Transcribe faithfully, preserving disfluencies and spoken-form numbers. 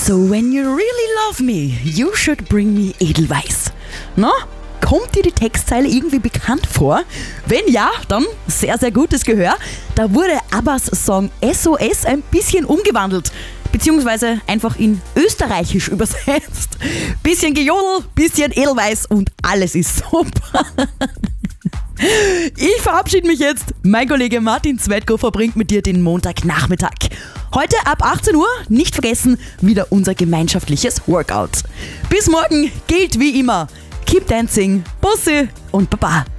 So when you really love me, you should bring me Edelweiß. Na, kommt dir die Textzeile irgendwie bekannt vor? Wenn ja, dann sehr, sehr gutes Gehör. Da wurde Abbas Song S O S ein bisschen umgewandelt, beziehungsweise einfach in österreichisch übersetzt. Bisschen Gejodel, bisschen Edelweiß und alles ist super. Ich verabschiede mich jetzt. Mein Kollege Martin Zwetko verbringt mit dir den Montagnachmittag. Heute ab achtzehn Uhr, nicht vergessen, wieder unser gemeinschaftliches Workout. Bis morgen gilt wie immer, keep dancing, Bussi und Baba.